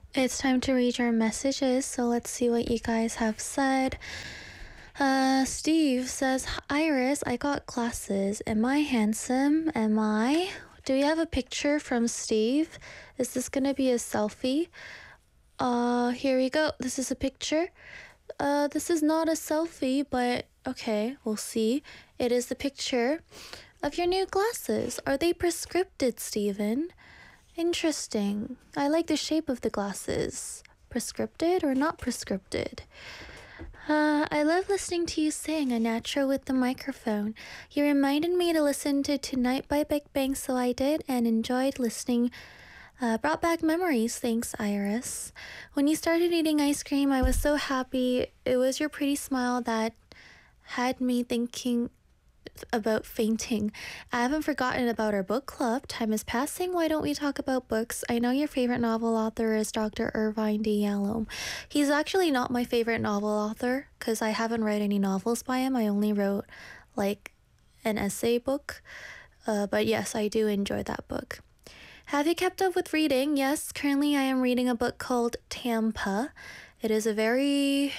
It's time to read your messages, so let's see what you guys have said. Steve says, Iris, I got glasses. Am I handsome? Am I? Do we have a picture from Steve? Is this gonna be a selfie? Here we go. This is a picture. This is not a selfie, but okay, we'll see. It is the picture of your new glasses. Are they prescripted, Steven? Interesting. I like the shape of the glasses. Prescripted or not prescripted? I love listening to you sing a natural with the microphone. You reminded me to listen to Tonight by Big Bang, so I did and enjoyed listening. Brought back memories, thanks, Iris. When you started eating ice cream, I was so happy. It was your pretty smile that had me thinking about fainting. I haven't forgotten about our book club. Time is passing. Why don't we talk about books? I know your favorite novel author is Dr. Irvine D. Yalom. He's actually not my favorite novel author because I haven't read any novels by him. I only wrote like an essay book. But yes, I do enjoy that book. Have you kept up with reading? Yes, currently I am reading a book called Tampa. It is a very.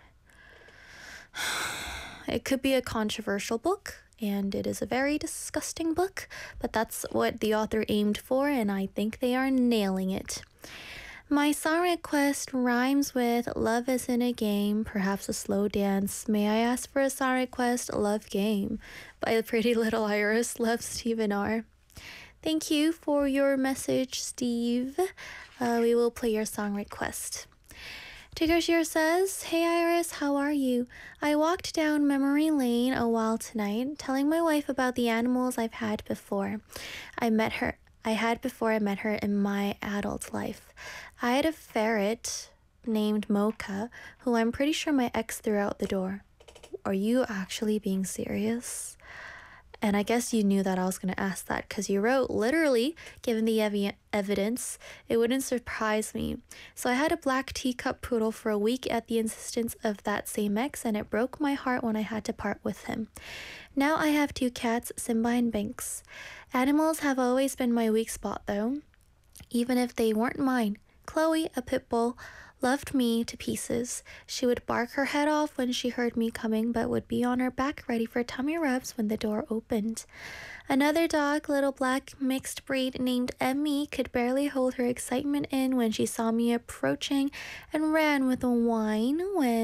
It could be a controversial book, and it is a very disgusting book, but that's what the author aimed for, and I think they are nailing it. My song request rhymes with Love Isn't a Game, perhaps a slow dance. May I ask for a song request? Love Game by Pretty Little Iris. Love, Stephen R. Thank you for your message, Steve. We will play your song request. Tiggershire says, Hey Iris, how are you? I walked down memory lane a while tonight, telling my wife about the animals I've had before. I met her. I had before I met her in my adult life. I had a ferret named Mocha, who I'm pretty sure my ex threw out the door. Are you actually being serious? And I guess you knew that I was going to ask that because you wrote, literally, given the evidence, it wouldn't surprise me. So I had a black teacup poodle for a week at the insistence of that same ex, and it broke my heart when I had to part with him. Now I have two cats, Simba and Banks. Animals have always been my weak spot, though, even if they weren't mine. Chloe, a pit bull, loved me to pieces. She would bark her head off when she heard me coming, but would be on her back ready for tummy rubs when the door opened. Another dog, little black mixed breed named Emmy, could barely hold her excitement in when she saw me approaching and ran with a whine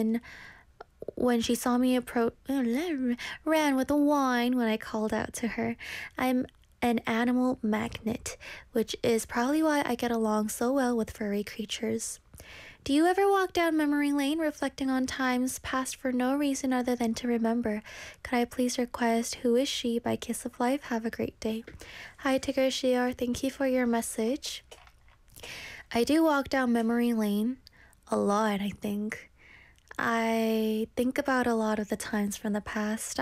when she saw me ran with a whine when I called out to her. I'm an animal magnet, which is probably why I get along so well with furry creatures. Do you ever walk down memory lane reflecting on times past for no reason other than to remember? Could I please request Who Is She by Kiss of Life? Have a great day. Hi, Tigger Shiar. Thank you for your message. I do walk down memory lane a lot, I think. I think about a lot of the times from the past.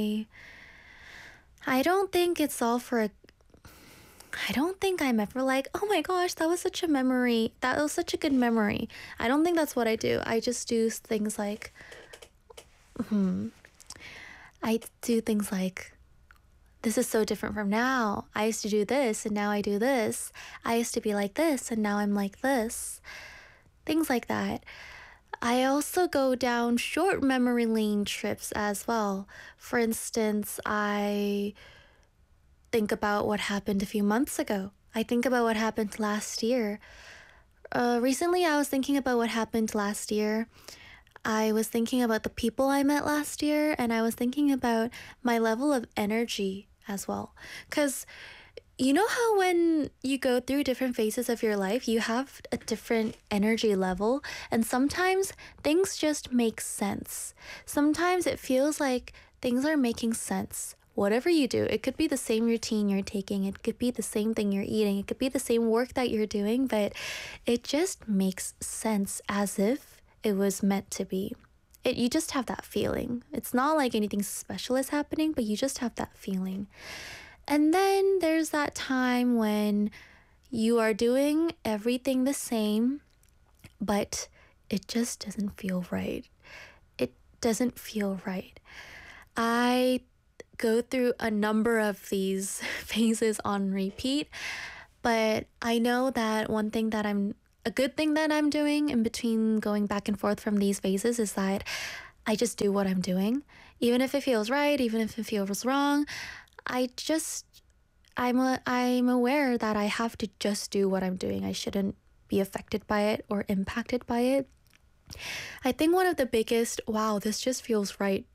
I don't think it's all for a I don't think I'm ever like, oh my gosh, that was such a memory. That was such a good memory. I don't think that's what I do. I just do things like, I do things like, this is so different from now. I used to do this and now I do this. I used to be like this and now I'm like this. Things like that. I also go down short memory lane trips as well. For instance, I think about what happened a few months ago. I think about what happened last year. Recently, I was thinking about what happened last year. I was thinking about the people I met last year, and I was thinking about my level of energy as well. Because you know how when you go through different phases of your life, you have a different energy level, and sometimes things just make sense. Sometimes it feels like things are making sense. Whatever you do, it could be the same routine you're taking, it could be the same thing you're eating, it could be the same work that you're doing, but it just makes sense as if it was meant to be. You just have that feeling. It's not like anything special is happening, but you just have that feeling. And then there's that time when you are doing everything the same, but it just doesn't feel right. It doesn't feel right. I go through a number of these phases on repeat, but I know that one thing that a good thing that I'm doing in between going back and forth from these phases is that I just do what I'm doing. Even if it feels right, even if it feels wrong, I just I'm aware that I have to just do what I'm doing. I shouldn't be affected by it or impacted by it. I think one of the biggest, wow, this just feels right